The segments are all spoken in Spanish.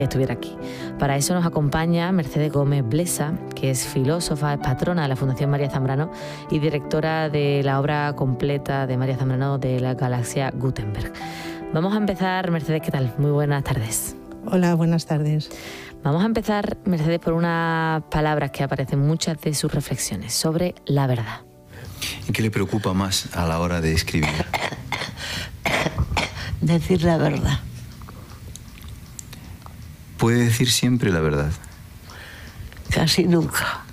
estuviera aquí. Para eso nos acompaña Mercedes Gómez Blesa, que es filósofa, es patrona de la Fundación María Zambrano y directora de la obra completa de María Zambrano de la Galaxia Gutenberg. Vamos a empezar, Mercedes, ¿qué tal? Muy buenas tardes. Hola, buenas tardes. Vamos a empezar, Mercedes, por unas palabras que aparecen en muchas de sus reflexiones sobre la verdad. ¿Y qué le preocupa más a la hora de escribir? Decir la verdad. ¿Puede decir siempre la verdad? Casi nunca.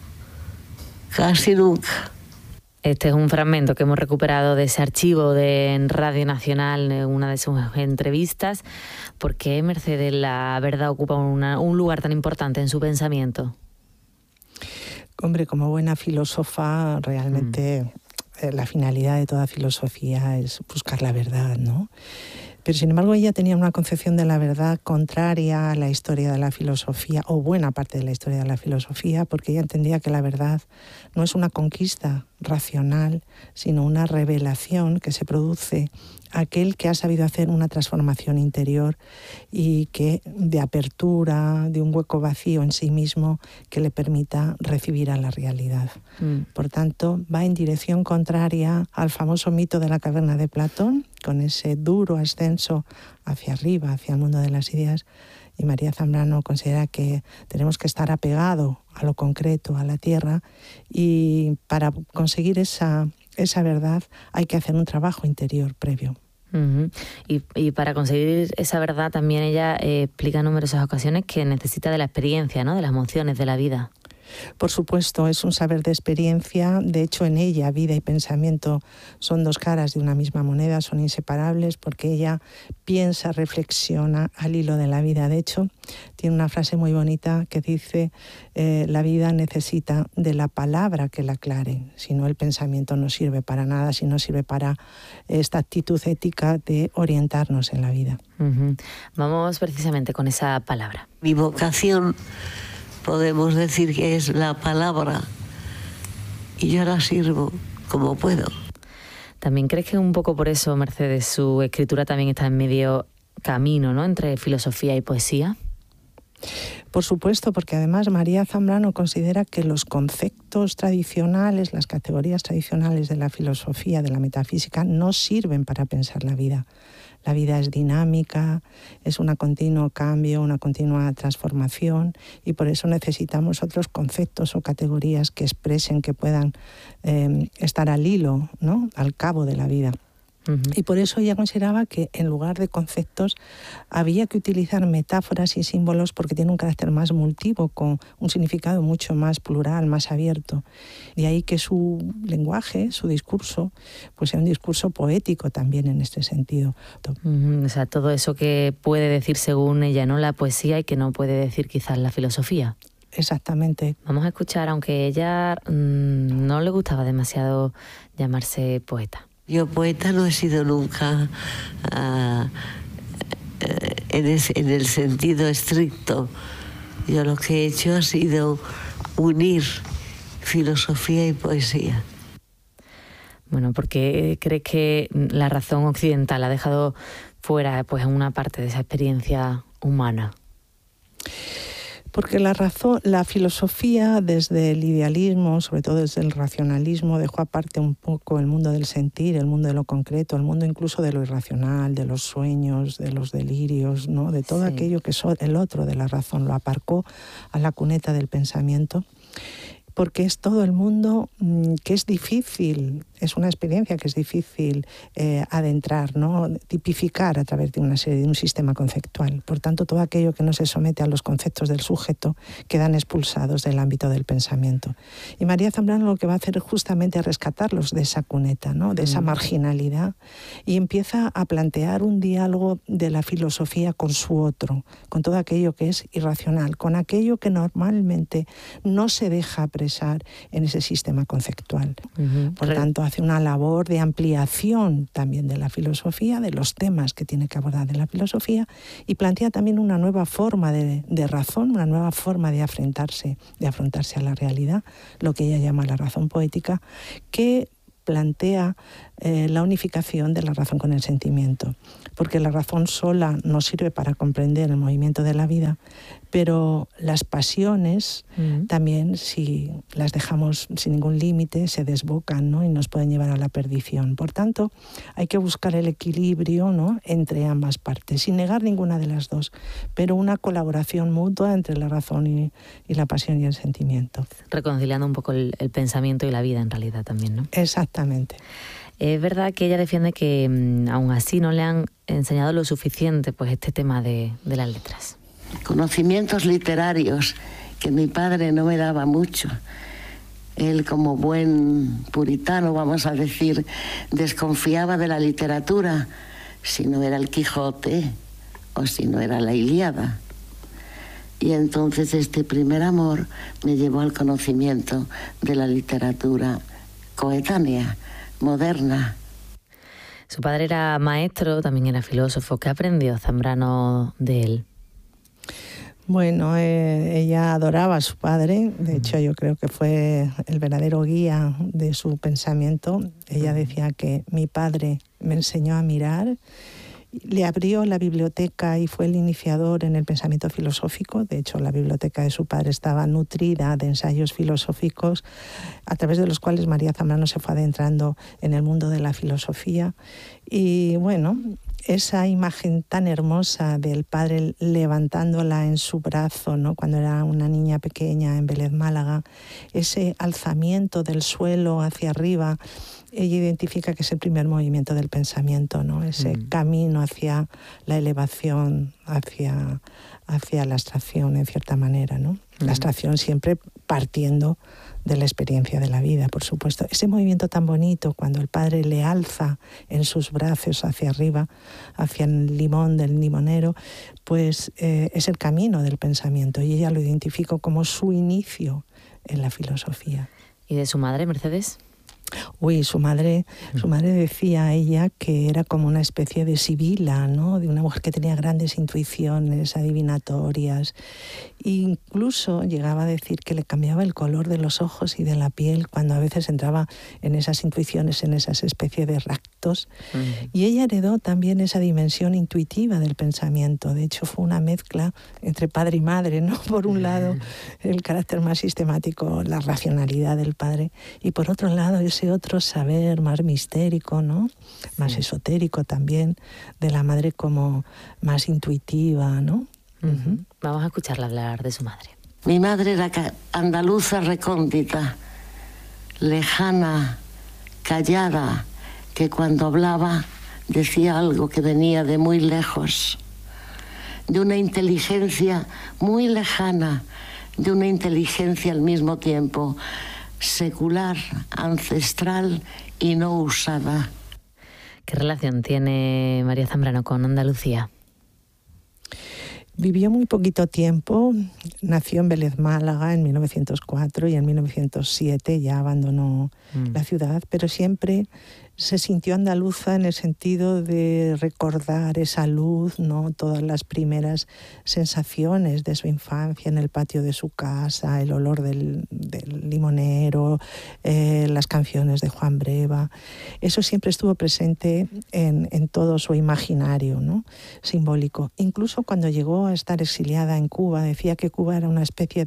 Casi nunca. Este es un fragmento que hemos recuperado de ese archivo de Radio Nacional, en una de sus entrevistas. ¿Por qué, Mercedes, la verdad ocupa un lugar tan importante en su pensamiento? Hombre, como buena filósofa, realmente la finalidad de toda filosofía es buscar la verdad, ¿no? Pero sin embargo ella tenía una concepción de la verdad contraria a la historia de la filosofía, o buena parte de la historia de la filosofía, porque ella entendía que la verdad no es una conquista racional, sino una revelación que se produce a aquel que ha sabido hacer una transformación interior y que de apertura, de un hueco vacío en sí mismo que le permita recibir a la realidad. Por tanto, va en dirección contraria al famoso mito de la caverna de Platón, con ese duro ascenso hacia arriba, hacia el mundo de las ideas, y María Zambrano considera que tenemos que estar apegado a lo concreto, a la tierra, y para conseguir esa verdad hay que hacer un trabajo interior previo. Y para conseguir esa verdad también ella explica en numerosas ocasiones que necesita de la experiencia, ¿no? De las emociones, de la vida. Por supuesto, es un saber de experiencia. De hecho, en ella, vida y pensamiento son dos caras de una misma moneda, son inseparables, porque ella piensa, reflexiona al hilo de la vida. De hecho, tiene una frase muy bonita que dice, la vida necesita de la palabra que la aclare, si no el pensamiento no sirve para nada, si no sirve para esta actitud ética de orientarnos en la vida. Vamos precisamente con esa palabra. Mi vocación, podemos decir que es la palabra, y yo la sirvo como puedo. ¿También crees que un poco por eso, Mercedes, su escritura también está en medio camino, ¿no?, entre filosofía y poesía? Por supuesto, porque además María Zambrano considera que los conceptos tradicionales, las categorías tradicionales de la filosofía, de la metafísica, no sirven para pensar la vida. La vida es dinámica, es un continuo cambio, una continua transformación, y por eso necesitamos otros conceptos o categorías que expresen, que puedan estar al hilo, ¿no?, al cabo de la vida. Y por eso ella consideraba que en lugar de conceptos había que utilizar metáforas y símbolos, porque tiene un carácter más multivo, con un significado mucho más plural, más abierto. De ahí que su lenguaje, su discurso, pues sea un discurso poético también en este sentido. O sea, todo eso que puede decir según ella, ¿no?, la poesía, y que no puede decir quizás la filosofía. Exactamente. Vamos a escuchar, aunque ella no le gustaba demasiado llamarse poeta. Yo poeta no he sido nunca en el sentido estricto. Yo lo que he hecho ha sido unir filosofía y poesía. Bueno, ¿por qué crees que la razón occidental ha dejado fuera, pues, una parte de esa experiencia humana? Porque la filosofía, desde el idealismo, sobre todo desde el racionalismo, dejó aparte un poco el mundo del sentir, el mundo de lo concreto, el mundo incluso de lo irracional, de los sueños, de los delirios, ¿no?, de todo aquello que es el otro de la razón. Lo aparcó a la cuneta del pensamiento, porque es todo el mundo que es difícil, es una experiencia que es difícil adentrar, ¿no?, tipificar a través de una serie, de un sistema conceptual. Por tanto, todo aquello que no se somete a los conceptos del sujeto quedan expulsados del ámbito del pensamiento. Y María Zambrano lo que va a hacer es justamente rescatarlos de esa cuneta, ¿no?, de esa marginalidad, y empieza a plantear un diálogo de la filosofía con su otro, con todo aquello que es irracional, con aquello que normalmente no se deja apresar en ese sistema conceptual. Por tanto, hace una labor de ampliación también de la filosofía, de los temas que tiene que abordar de la filosofía, y plantea también una nueva forma de razón, una nueva forma de afrontarse a la realidad, lo que ella llama la razón poética, que plantea la unificación de la razón con el sentimiento, porque la razón sola no sirve para comprender el movimiento de la vida, pero las pasiones también, si las dejamos sin ningún límite, se desbocan, ¿no? Y nos pueden llevar a la perdición. Por tanto, hay que buscar el equilibrio, ¿no?, entre ambas partes, sin negar ninguna de las dos, pero una colaboración mutua entre la razón y la pasión y el sentimiento. Reconciliando un poco el pensamiento y la vida en realidad también, ¿no? Exactamente. Es verdad que ella defiende que aún así no le han enseñado lo suficiente pues este tema de las letras. Conocimientos literarios que mi padre no me daba mucho. Él, como buen puritano, vamos a decir, desconfiaba de la literatura si no era el Quijote o si no era la Ilíada. Y entonces este primer amor me llevó al conocimiento de la literatura coetánea, moderna. Su padre era maestro, también era filósofo. ¿Qué aprendió Zambrano de él? Bueno, ella adoraba a su padre. De hecho, yo creo que fue el verdadero guía de su pensamiento. Ella decía que mi padre me enseñó a mirar, le abrió la biblioteca y fue el iniciador en el pensamiento filosófico. De hecho, la biblioteca de su padre estaba nutrida de ensayos filosóficos a través de los cuales María Zambrano se fue adentrando en el mundo de la filosofía. Y bueno, esa imagen tan hermosa del padre levantándola en su brazo, ¿no?, cuando era una niña pequeña en Vélez, Málaga, ese alzamiento del suelo hacia arriba, ella identifica que es el primer movimiento del pensamiento, ¿no?, ese camino hacia la elevación, hacia la abstracción, en cierta manera, ¿no? La abstracción siempre partiendo de la experiencia de la vida, por supuesto. Ese movimiento tan bonito cuando el padre le alza en sus brazos hacia arriba, hacia el limón del limonero, pues es el camino del pensamiento, y ella lo identificó como su inicio en la filosofía. ¿Y de su madre, Mercedes? Uy, su madre decía a ella que era como una especie de sibila, ¿no?, de una mujer que tenía grandes intuiciones adivinatorias. Incluso llegaba a decir que le cambiaba el color de los ojos y de la piel cuando a veces entraba en esas intuiciones, en esas especies de raptos. Y ella heredó también esa dimensión intuitiva del pensamiento. De hecho, fue una mezcla entre padre y madre, ¿no? Por un lado, el carácter más sistemático, la racionalidad del padre, y por otro lado, ese otro saber más mistérico, ¿no?, más esotérico también, de la madre como más intuitiva, ¿no? Vamos a escucharla hablar de su madre. Mi madre era andaluza recóndita, lejana, callada, que cuando hablaba decía algo que venía de muy lejos, de una inteligencia muy lejana, de una inteligencia al mismo tiempo secular, ancestral y no usada. ¿Qué relación tiene María Zambrano con Andalucía? Vivió muy poquito tiempo, nació en Vélez, Málaga en 1904 y en 1907 ya abandonó la ciudad, pero siempre se sintió andaluza en el sentido de recordar esa luz, ¿no?, todas las primeras sensaciones de su infancia en el patio de su casa, el olor del limonero, las canciones de Juan Breva. Eso siempre estuvo presente en todo su imaginario, ¿no?, simbólico. Incluso cuando llegó a estar exiliada en Cuba, decía que Cuba era una especie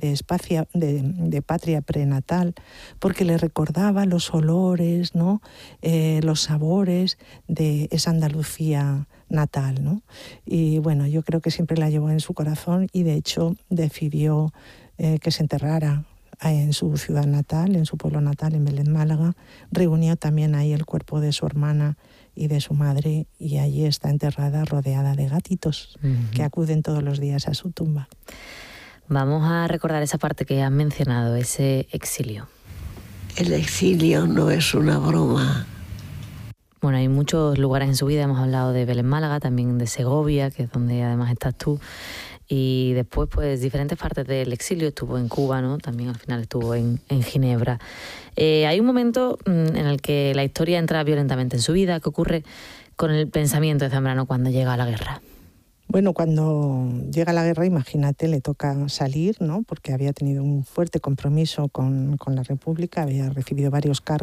de patria prenatal, porque le recordaba los olores, ¿no?, los sabores de esa Andalucía natal, ¿no? Y bueno, yo creo que siempre la llevó en su corazón, y de hecho decidió que se enterrara en su ciudad natal, en su pueblo natal, en Vélez, Málaga. Reunió también ahí el cuerpo de su hermana y de su madre, y allí está enterrada rodeada de gatitos que acuden todos los días a su tumba. Vamos a recordar esa parte que has mencionado, ese exilio. El exilio no es una broma. Bueno, hay muchos lugares en su vida. Hemos hablado de Vélez, Málaga, también de Segovia, que es donde además estás tú. Y después, pues, diferentes partes del exilio. Estuvo en Cuba, ¿no? También al final estuvo en Ginebra. Hay un momento en el que la historia entra violentamente en su vida. ¿Qué ocurre con el pensamiento de Zambrano cuando llega a la guerra? Bueno, cuando llega la guerra, imagínate, le toca salir, ¿no?, porque había tenido un fuerte compromiso con la República, había recibido varios cargos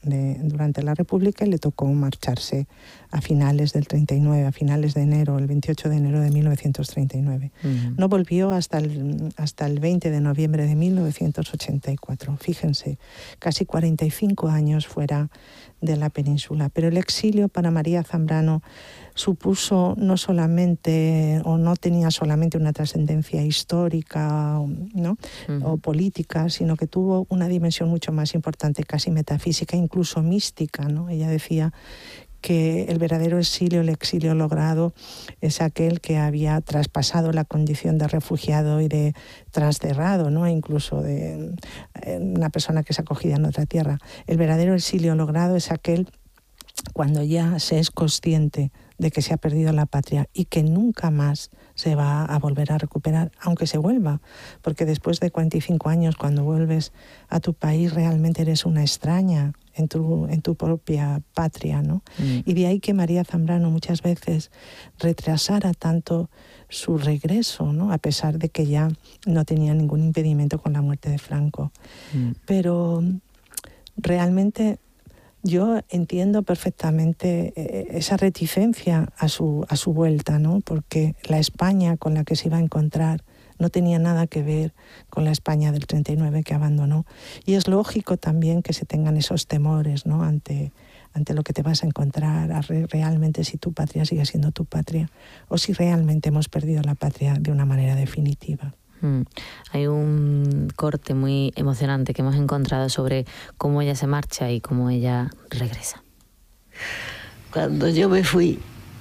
durante la República y le tocó marcharse a finales del 39, a finales de enero, el 28 de enero de 1939. No volvió hasta el 20 de noviembre de 1984. Fíjense, casi 45 años fuera de la península. Pero el exilio para María Zambrano supuso no tenía solamente una trascendencia histórica, ¿no? O política, sino que tuvo una dimensión mucho más importante, casi metafísica, incluso mística, ¿no? Ella decía que el verdadero exilio, el exilio logrado, es aquel que había traspasado la condición de refugiado y de transterrado, ¿no? Incluso de una persona que es acogida en otra tierra. El verdadero exilio logrado es aquel cuando ya se es consciente de que se ha perdido la patria y que nunca más se va a volver a recuperar, aunque se vuelva, porque después de 45 años, cuando vuelves a tu país, realmente eres una extraña en tu propia patria, ¿no? Y de ahí que María Zambrano muchas veces retrasara tanto su regreso, ¿no? A pesar de que ya no tenía ningún impedimento con la muerte de Franco. Pero realmente yo entiendo perfectamente esa reticencia a su vuelta, ¿no? Porque la España con la que se iba a encontrar no tenía nada que ver con la España del 39 que abandonó. Y es lógico también que se tengan esos temores, ¿no? ante lo que te vas a encontrar, realmente si tu patria sigue siendo tu patria o si realmente hemos perdido la patria de una manera definitiva. Hay un corte muy emocionante que hemos encontrado sobre cómo ella se marcha y cómo ella regresa. Cuando yo me fui,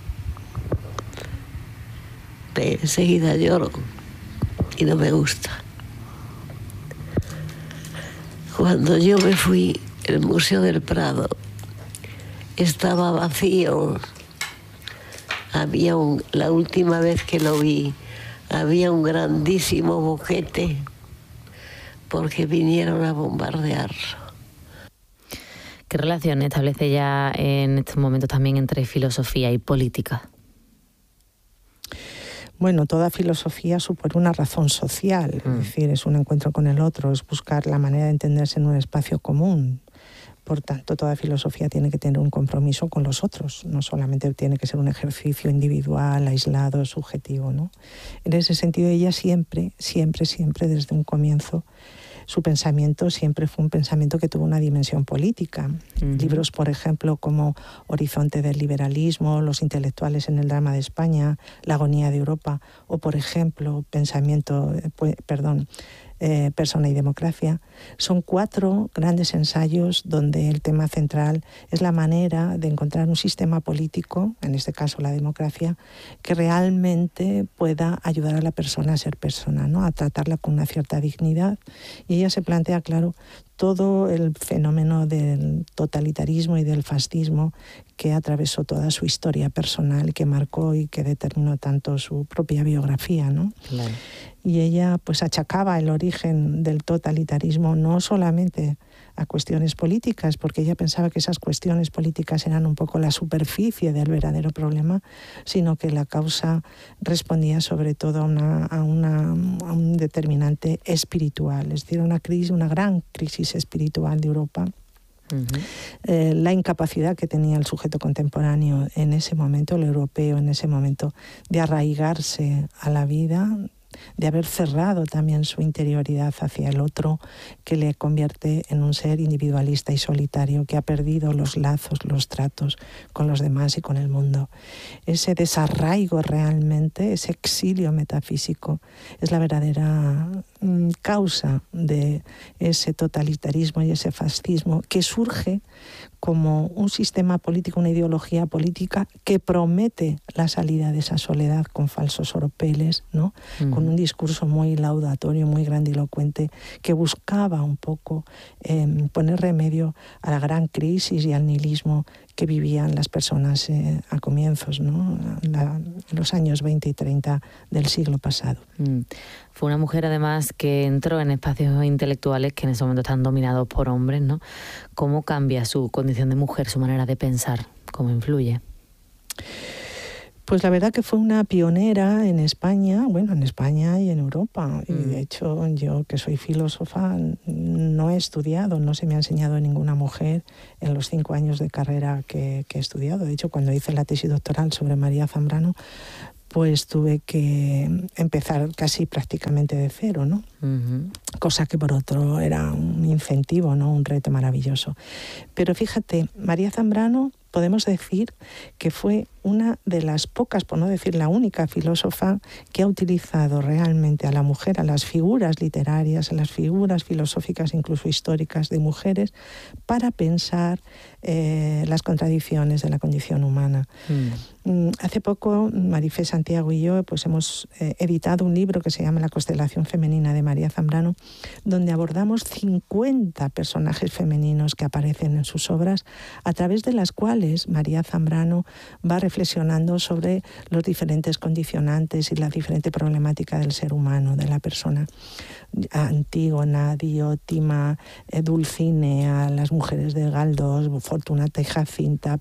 enseguida lloro y no me gusta. Cuando yo me fui, el Museo del Prado estaba vacío. La última vez que lo vi, había un grandísimo boquete porque vinieron a bombardearlo. ¿Qué relación establece ella en estos momentos también entre filosofía y política? Bueno, toda filosofía supone una razón social, es decir, es un encuentro con el otro, es buscar la manera de entenderse en un espacio común. Por tanto, toda filosofía tiene que tener un compromiso con los otros, no solamente tiene que ser un ejercicio individual, aislado, subjetivo, ¿no? En ese sentido, ella siempre, desde un comienzo, su pensamiento siempre fue un pensamiento que tuvo una dimensión política. Libros, por ejemplo, como Horizonte del liberalismo, Los intelectuales en el drama de España, La agonía de Europa, o, por ejemplo, Persona y democracia, son 4 grandes ensayos donde el tema central es la manera de encontrar un sistema político, en este caso la democracia, que realmente pueda ayudar a la persona a ser persona, ¿no? A tratarla con una cierta dignidad. Y ella se plantea, claro, todo el fenómeno del totalitarismo y del fascismo que atravesó toda su historia personal, que marcó y que determinó tanto su propia biografía, ¿no? Claro. Y ella pues achacaba el origen del totalitarismo no solamente a cuestiones políticas, porque ella pensaba que esas cuestiones políticas eran un poco la superficie del verdadero problema, sino que la causa respondía sobre todo a un determinante espiritual, es decir, una gran crisis espiritual de Europa. La incapacidad que tenía el sujeto contemporáneo en ese momento, el europeo en ese momento, de arraigarse a la vida, de haber cerrado también su interioridad hacia el otro, que le convierte en un ser individualista y solitario, que ha perdido los lazos, los tratos con los demás y con el mundo. Ese desarraigo realmente, ese exilio metafísico, es la verdadera causa de ese totalitarismo y ese fascismo que surge como un sistema político, una ideología política que promete la salida de esa soledad con falsos oropeles, ¿no? Con un discurso muy laudatorio, muy grandilocuente, que buscaba un poco poner remedio a la gran crisis y al nihilismo que vivían las personas a comienzos, ¿no? En los años 20 y 30 del siglo pasado. Fue una mujer, además, que entró en espacios intelectuales que en ese momento están dominados por hombres, ¿no? ¿Cómo cambia su condición de mujer, su manera de pensar? ¿Cómo influye? Pues la verdad que fue una pionera en España, bueno, en España y en Europa. Y de hecho, yo que soy filósofa, no he estudiado, no se me ha enseñado a ninguna mujer en los 5 años de carrera que he estudiado. De hecho, cuando hice la tesis doctoral sobre María Zambrano, pues tuve que empezar casi prácticamente de cero, ¿no? Cosa que por otro era un incentivo, ¿no? Un reto maravilloso. Pero fíjate, María Zambrano podemos decir que fue una de las pocas, por no decir la única filósofa que ha utilizado realmente a la mujer, a las figuras literarias, a las figuras filosóficas, incluso históricas de mujeres, para pensar las contradicciones de la condición humana. Hace poco, Marifé Santiago y yo pues hemos editado un libro que se llama La constelación femenina de María Zambrano, donde abordamos 50 personajes femeninos que aparecen en sus obras, a través de las cuales María Zambrano va reflexionando sobre los diferentes condicionantes y la diferente problemática del ser humano, de la persona. Antígona, Diótima, Dulcinea, las mujeres de Galdós, Fortunata y Jacinta,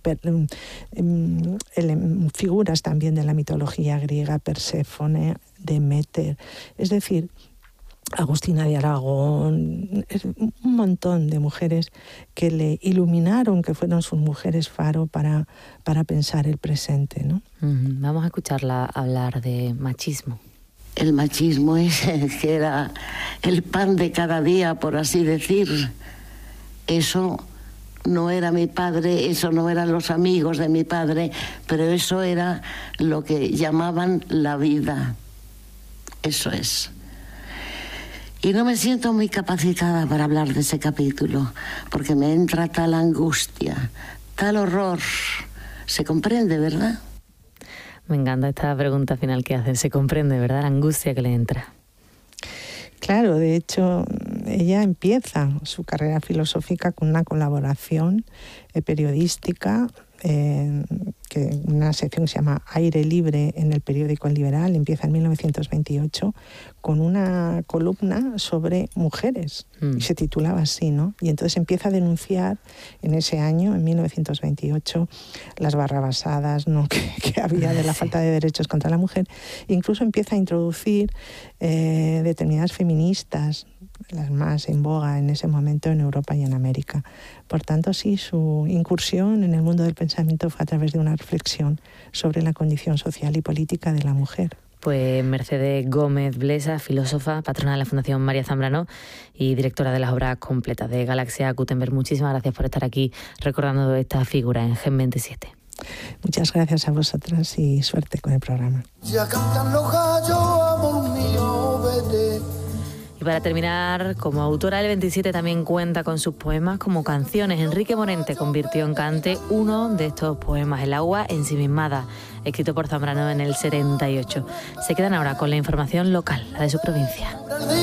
figuras también de la mitología griega, Perséfone, Deméter, es decir, Agustina de Aragón, un montón de mujeres que le iluminaron, que fueron sus mujeres faro para pensar el presente, ¿no? Vamos a escucharla hablar de machismo. El machismo que era el pan de cada día, por así decir. Eso no era mi padre, eso no eran los amigos de mi padre, pero eso era lo que llamaban la vida. Eso es. Y no me siento muy capacitada para hablar de ese capítulo, porque me entra tal angustia, tal horror. ¿Se comprende, verdad? Me encanta esta pregunta final que hacen. Se comprende, ¿verdad? La angustia que le entra. Claro, de hecho, ella empieza su carrera filosófica con una colaboración periodística, una sección que se llama Aire Libre en el periódico El Liberal, empieza en 1928 con una columna sobre mujeres, y se titulaba así, ¿no? Y entonces empieza a denunciar en ese año, en 1928, las barrabasadas, ¿no? que había de la falta de derechos contra la mujer. Incluso empieza a introducir determinadas feministas, las más en boga en ese momento en Europa y en América. Por tanto, sí, su incursión en el mundo del pensamiento fue a través de una reflexión sobre la condición social y política de la mujer. Pues Mercedes Gómez Blesa, filósofa, patrona de la Fundación María Zambrano y directora de las obras completas de Galaxia Gutenberg. Muchísimas gracias por estar aquí recordando esta figura en Gen 27. Muchas gracias a vosotras y suerte con el programa. Ya cantan los gallos, amor mío, vete. Y para terminar, como autora del 27 también cuenta con sus poemas como canciones. Enrique Morente convirtió en cante uno de estos poemas, El agua ensimismada, escrito por Zambrano en el 78. Se quedan ahora con la información local, la de su provincia.